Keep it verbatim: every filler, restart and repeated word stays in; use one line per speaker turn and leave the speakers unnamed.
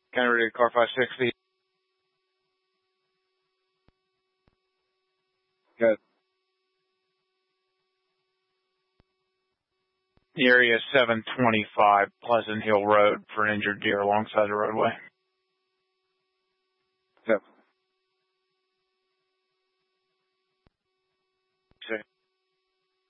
County Road car five sixty. Good. The area is seven twenty-five Pleasant Hill Road for an injured deer alongside the roadway. Yep.